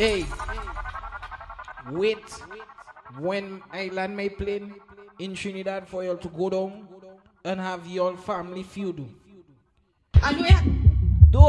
Hey, wait when Island may plane in Trinidad for you to go down and have your family feud. And we